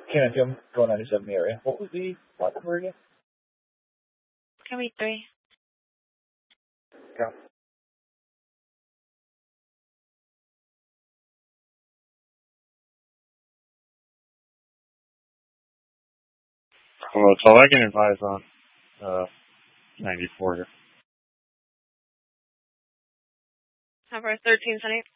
Canadium, going 97 area. What was the flight number again? County 3. Yeah. Well, that's all I can advise on 94 here. Number 13, Sunny.